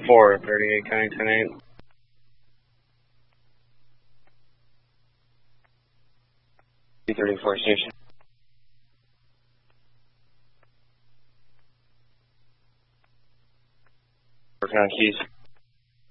4, 38 County 10-8. B-34 station. Working on keys.